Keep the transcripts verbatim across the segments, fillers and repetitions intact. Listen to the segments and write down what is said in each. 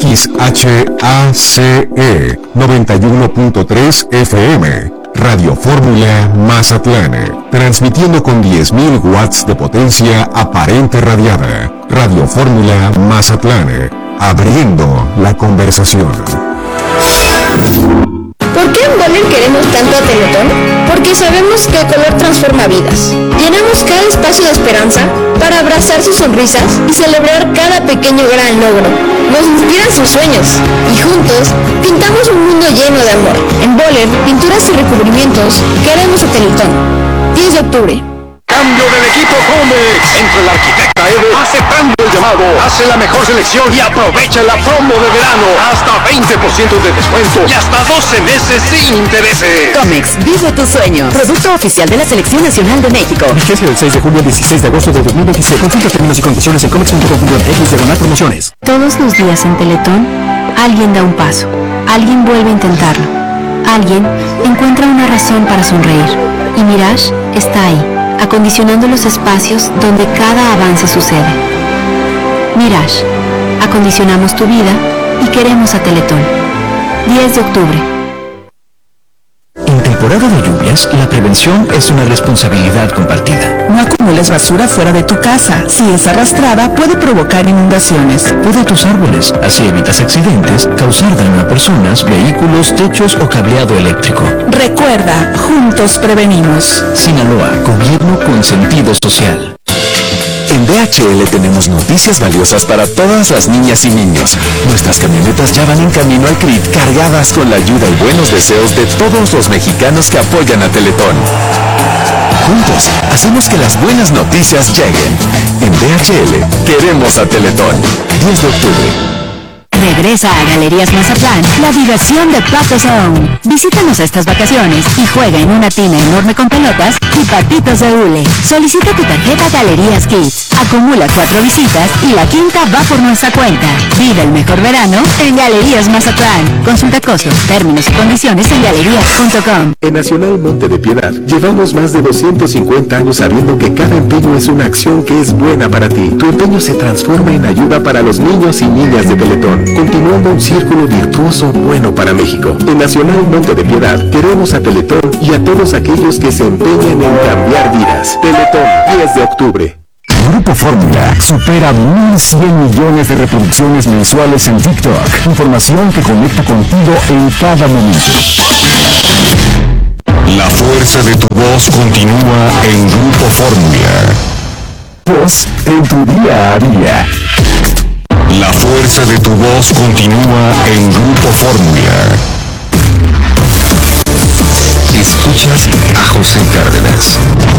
X H A C E noventa y uno punto tres F M, Radio Fórmula Mazatlán, transmitiendo con diez mil watts de potencia aparente radiada. Radio Fórmula Mazatlán, abriendo la conversación. ¿Por qué en Boller queremos tanto a Teletón? Porque sabemos que el color transforma vidas. Llenamos cada espacio de esperanza para abrazar sus sonrisas y celebrar cada pequeño gran logro. Nos inspiran sus sueños y juntos pintamos un mundo lleno de amor. En Boller, pinturas y recubrimientos, queremos a Teletón. diez de octubre. Cambio del equipo Comex. Entra el arquitecta Eve aceptando el llamado. Hace la mejor selección y aprovecha la promo de verano. Hasta veinte por ciento de descuento y hasta doce meses sin intereses. Comex, vive tu sueño. Producto oficial de la Selección Nacional de México. Vigencia del seis de julio al dieciséis de agosto de dos mil veintisiete. Consulta términos y condiciones en comex punto com punto m x diagonal promociones. Todos los días en Teletón, alguien da un paso. Alguien vuelve a intentarlo. Alguien encuentra una razón para sonreír. Y Mirage está ahí, acondicionando los espacios donde cada avance sucede. Mirage, acondicionamos tu vida y queremos a Teletón. diez de octubre. En temporada de lluvias, la prevención es una responsabilidad compartida. No acumules basura fuera de tu casa. Si es arrastrada, puede provocar inundaciones. Poda tus árboles, así evitas accidentes, causar daño a personas, vehículos, techos o cableado eléctrico. Recuerda, juntos prevenimos. Sinaloa, gobierno con sentido social. En D H L tenemos noticias valiosas para todas las niñas y niños. Nuestras camionetas ya van en camino al C R I T cargadas con la ayuda y buenos deseos de todos los mexicanos que apoyan a Teletón. Juntos, hacemos que las buenas noticias lleguen. En D H L, queremos a Teletón. diez de octubre. Regresa a Galerías Mazatlán la diversión de Pato Zone. Visítanos estas vacaciones y juega en una tina enorme con pelotas y patitos de hule. Solicita tu tarjeta Galerías Kids. Acumula cuatro visitas y la quinta va por nuestra cuenta. Vive el mejor verano en Galerías Mazatlán. Consulta costos, términos y condiciones en galerías punto com. En Nacional Monte de Piedad llevamos más de doscientos cincuenta años sabiendo que cada empeño es una acción que es buena para ti. Tu empeño se transforma en ayuda para los niños y niñas de Teletón, continuando un círculo virtuoso bueno para México. En Nacional Monte de Piedad queremos a Teletón y a todos aquellos que se empeñan en cambiar vidas. Teletón, diez de octubre. Grupo Fórmula supera mil cien millones de reproducciones mensuales en TikTok. Información que conecta contigo en cada momento. La fuerza de tu voz continúa en Grupo Fórmula. Voz en tu día a día. La fuerza de tu voz continúa en Grupo Fórmula. Escuchas a José Cárdenas.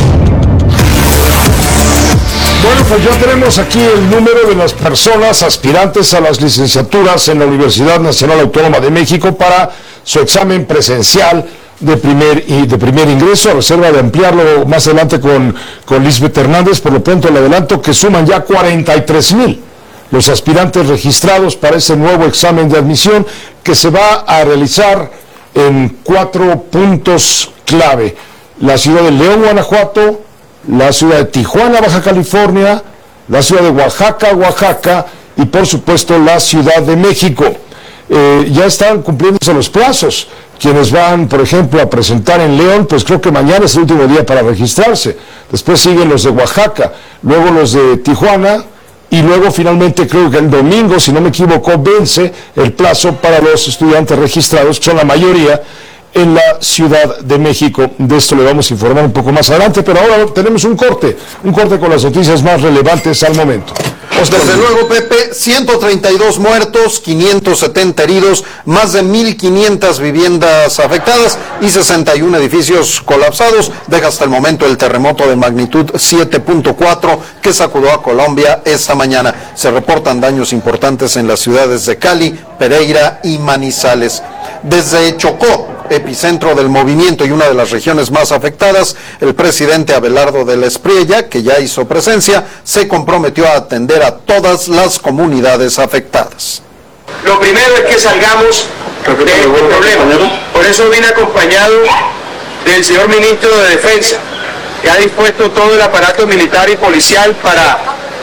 Bueno, pues ya tenemos aquí el número de las personas aspirantes a las licenciaturas en la Universidad Nacional Autónoma de México para su examen presencial de primer y de primer ingreso, a reserva de ampliarlo más adelante con, con Lisbeth Hernández. Por lo pronto le adelanto que suman ya cuarenta y tres mil los aspirantes registrados para ese nuevo examen de admisión que se va a realizar en cuatro puntos clave: la ciudad de León, Guanajuato, la ciudad de Tijuana, Baja California, la ciudad de Oaxaca, Oaxaca y por supuesto la Ciudad de México. Eh, ya están cumpliéndose los plazos. Quienes van, por ejemplo, a presentar en León, pues creo que mañana es el último día para registrarse. Después siguen los de Oaxaca, luego los de Tijuana, y luego finalmente creo que el domingo, si no me equivoco, vence el plazo para los estudiantes registrados, que son la mayoría, en la Ciudad de México. De esto le vamos a informar un poco más adelante, pero ahora tenemos un corte, un corte con las noticias más relevantes al momento. Desde luego, Pepe, ciento treinta y dos muertos, quinientos setenta heridos, más de mil quinientas viviendas afectadas y sesenta y uno edificios colapsados. Deja hasta el momento el terremoto de magnitud siete punto cuatro que sacudió a Colombia esta mañana. Se reportan daños importantes en las ciudades de Cali, Pereira y Manizales. Desde Chocó, epicentro del movimiento y una de las regiones más afectadas, el presidente Abelardo de la Espriella, que ya hizo presencia, se comprometió a atender a todas las comunidades afectadas. Lo primero es que salgamos de este problema. Por eso vine acompañado del señor ministro de Defensa, que ha dispuesto todo el aparato militar y policial para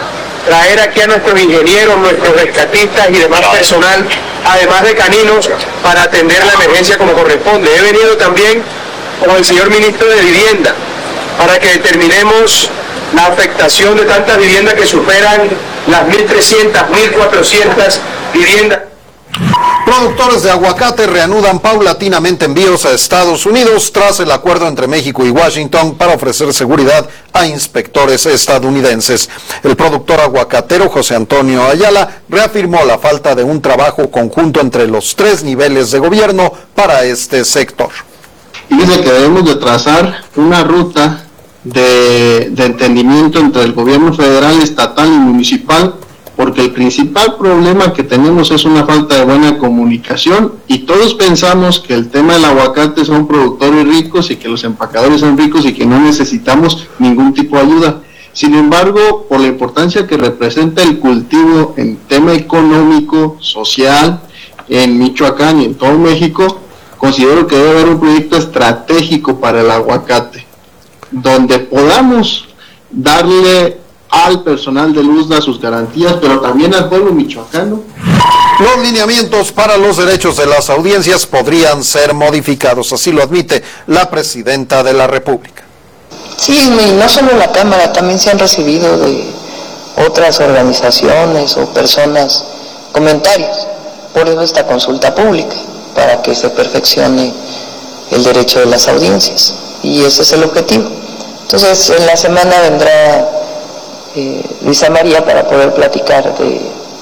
traer aquí a nuestros ingenieros, nuestros rescatistas y demás personal, además de caninos, para atender la emergencia como corresponde. He venido también con el señor ministro de Vivienda para que determinemos la afectación de tantas viviendas que superan las mil trescientas, mil cuatrocientas viviendas. Productores de aguacate reanudan paulatinamente envíos a Estados Unidos tras el acuerdo entre México y Washington para ofrecer seguridad a inspectores estadounidenses. El productor aguacatero José Antonio Ayala reafirmó la falta de un trabajo conjunto entre los tres niveles de gobierno para este sector. Y dice que debemos de trazar una ruta de, de entendimiento entre el gobierno federal, estatal y municipal, porque el principal problema que tenemos es una falta de buena comunicación y todos pensamos que el tema del aguacate son productores ricos y que los empacadores son ricos y que no necesitamos ningún tipo de ayuda. Sin embargo, por la importancia que representa el cultivo en tema económico, social, en Michoacán y en todo México, considero que debe haber un proyecto estratégico para el aguacate, donde podamos darle al personal de Luzda sus garantías, pero también al pueblo michoacano. Los lineamientos para los derechos de las audiencias podrían ser modificados, así lo admite la presidenta de la República. Sí, y no solo la Cámara, también se han recibido de otras organizaciones o personas comentarios, por eso esta consulta pública, para que se perfeccione el derecho de las audiencias, y ese es el objetivo. Entonces, en la semana vendrá eh, Luisa María para poder platicar de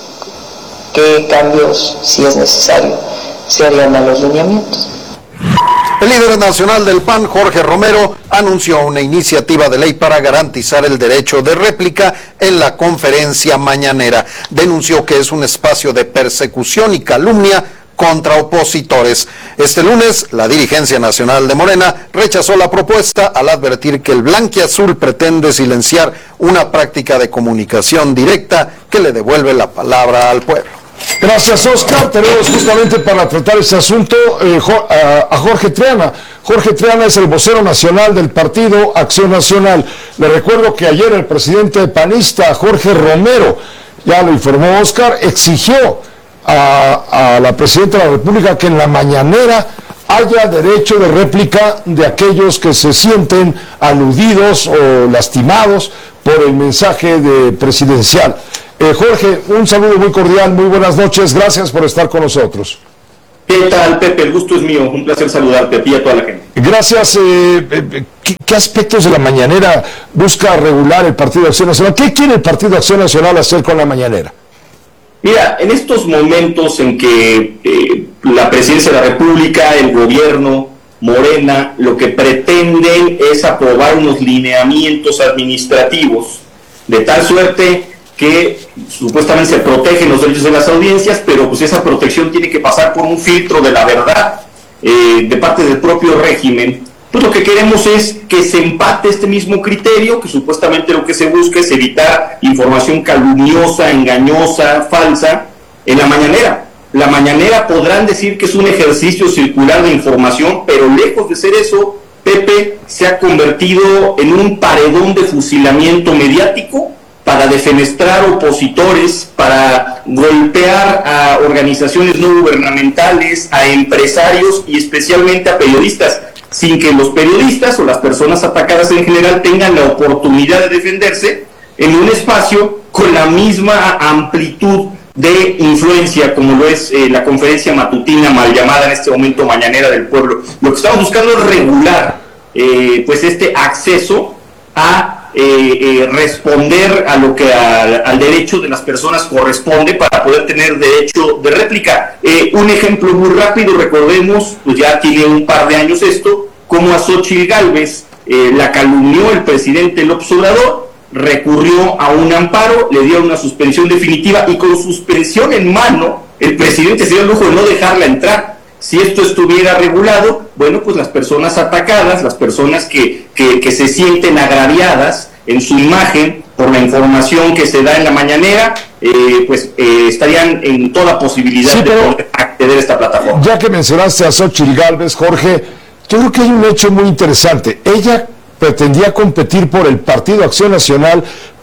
qué cambios, si es necesario, se harían a los lineamientos. El líder nacional del P A N, Jorge Romero, anunció una iniciativa de ley para garantizar el derecho de réplica en la conferencia mañanera. Denunció que es un espacio de persecución y calumnia contra opositores. Este lunes, la dirigencia nacional de Morena rechazó la propuesta al advertir que el blanquiazul pretende silenciar una práctica de comunicación directa que le devuelve la palabra al pueblo. Gracias, Oscar. Tenemos justamente para tratar este asunto eh, a Jorge Triana. Jorge Triana es el vocero nacional del partido Acción Nacional. Le recuerdo que ayer el presidente panista, Jorge Romero, ya lo informó Oscar, exigió a, a la presidenta de la República que en la mañanera haya derecho de réplica de aquellos que se sienten aludidos o lastimados por el mensaje de presidencial. Eh, Jorge, un saludo muy cordial, muy buenas noches, gracias por estar con nosotros. ¿Qué tal, Pepe? El gusto es mío, un placer saludarte a ti y a toda la gente. Gracias. Eh, eh, ¿qué, ¿Qué aspectos de la mañanera busca regular el Partido Acción Nacional? ¿Qué quiere el Partido Acción Nacional hacer con la mañanera? Mira, en estos momentos en que eh, la presidencia de la República, el gobierno, Morena, lo que pretenden es aprobar unos lineamientos administrativos, de tal suerte que supuestamente se protegen los derechos de las audiencias, pero pues esa protección tiene que pasar por un filtro de la verdad eh, de parte del propio régimen. Pues lo que queremos es que se empate este mismo criterio, que supuestamente lo que se busca es evitar información calumniosa, engañosa, falsa, en la mañanera. La mañanera podrán decir que es un ejercicio circular de información, pero lejos de ser eso, Pepe, se ha convertido en un paredón de fusilamiento mediático para defenestrar opositores, para golpear a organizaciones no gubernamentales, a empresarios y especialmente a periodistas, sin que los periodistas o las personas atacadas en general tengan la oportunidad de defenderse en un espacio con la misma amplitud de influencia como lo es eh, la conferencia matutina mal llamada en este momento Mañanera del Pueblo. Lo que estamos buscando es regular eh, pues este acceso a Eh, eh, responder a lo que a, al derecho de las personas corresponde para poder tener derecho de réplica. Eh, un ejemplo muy rápido, recordemos, pues ya tiene un par de años esto, como a Xóchitl Gálvez eh, la calumnió el presidente López Obrador, recurrió a un amparo, le dio una suspensión definitiva y con suspensión en mano el presidente se dio el lujo de no dejarla entrar. Si esto estuviera regulado, bueno, pues las personas atacadas, las personas que, que, que se sienten agraviadas en su imagen por la información que se da en la mañanera, eh, pues eh, estarían en toda posibilidad sí, de poder acceder a esta plataforma. Ya que mencionaste a Xóchitl Gálvez, Jorge, yo creo que hay un hecho muy interesante. Ella pretendía competir por el Partido Acción Nacional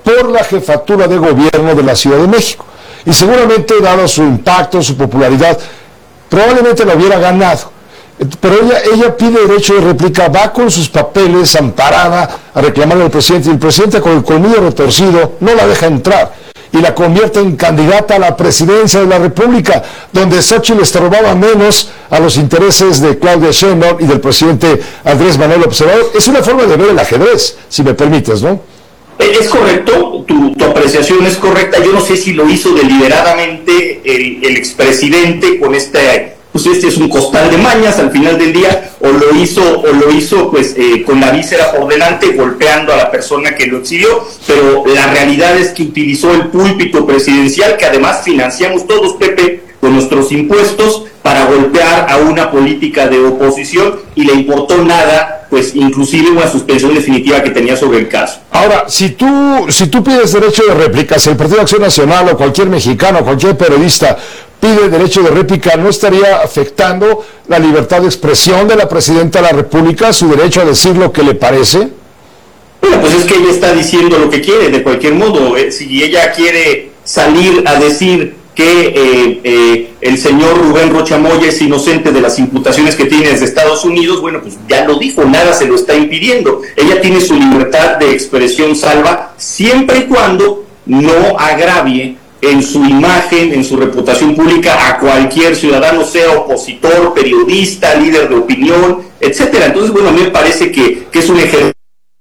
por la jefatura de gobierno de la Ciudad de México. Y seguramente, dado su impacto, su popularidad, probablemente lo hubiera ganado. Pero ella, ella pide derecho de réplica, va con sus papeles amparada a reclamarle al presidente, y el presidente, con el colmillo retorcido, no la deja entrar y la convierte en candidata a la presidencia de la República, donde Xóchitl estorbaba menos a los intereses de Claudia Sheinbaum y del presidente Andrés Manuel López Obrador. Es una forma de ver el ajedrez, si me permites, ¿no? Es correcto, tu, tu apreciación es correcta. Yo no sé si lo hizo deliberadamente el, el expresidente con este, pues este es un costal de mañas al final del día, o lo hizo, o lo hizo pues eh, con la víscera por delante, golpeando a la persona que lo exhibió, pero la realidad es que utilizó el púlpito presidencial, que además financiamos todos, Pepe, con nuestros impuestos, para golpear a una política de oposición, y le importó nada, pues inclusive una suspensión definitiva que tenía sobre el caso. Ahora, si tú, si tú pides derecho de réplica, si el Partido de Acción Nacional o cualquier mexicano, cualquier periodista pide derecho de réplica, ¿no estaría afectando la libertad de expresión de la Presidenta de la República, su derecho a decir lo que le parece? Bueno, pues es que ella está diciendo lo que quiere, de cualquier modo. Eh, si ella quiere salir a decir que eh, eh, el señor Rubén Rocha Moya es inocente de las imputaciones que tiene desde Estados Unidos, bueno, pues ya lo dijo, nada se lo está impidiendo. Ella tiene su libertad de expresión salva, siempre y cuando no agravie en su imagen, en su reputación pública, a cualquier ciudadano, sea opositor, periodista, líder de opinión, etcétera. Entonces, bueno, a mí me parece que, que es un ejercicio.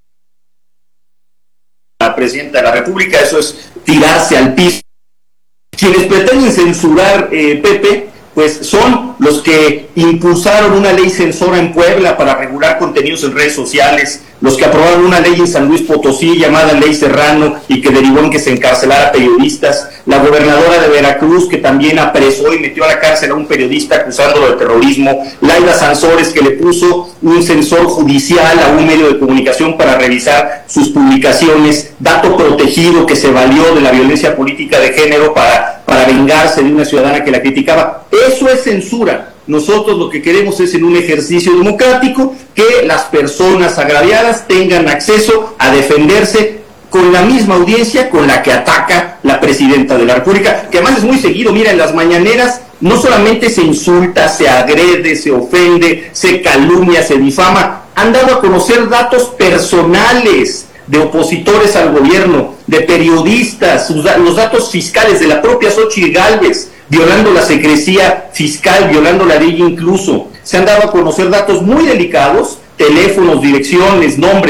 La Presidenta de la República, eso es tirarse al piso. Quienes pretenden censurar, eh, Pepe, pues son los que impulsaron una ley censora en Puebla para regular contenidos en redes sociales, los que aprobaron una ley en San Luis Potosí llamada Ley Serrano y que derivó en que se encarcelara periodistas, la gobernadora de Veracruz, que también apresó y metió a la cárcel a un periodista acusándolo de terrorismo, Laida Sansores, que le puso un censor judicial a un medio de comunicación para revisar sus publicaciones, Dato Protegido, que se valió de la violencia política de género para, para vengarse de una ciudadana que la criticaba. Eso es censura. Nosotros lo que queremos es, en un ejercicio democrático, que las personas agraviadas tengan acceso a defenderse con la misma audiencia con la que ataca la Presidenta de la República, que además es muy seguido. Mira, en las mañaneras no solamente se insulta, se agrede, se ofende, se calumnia, se difama, han dado a conocer datos personales de opositores al gobierno, de periodistas, sus, los datos fiscales de la propia Xóchitl Gálvez, violando la secrecía fiscal, violando la ley incluso. Se han dado a conocer datos muy delicados, teléfonos, direcciones, nombres,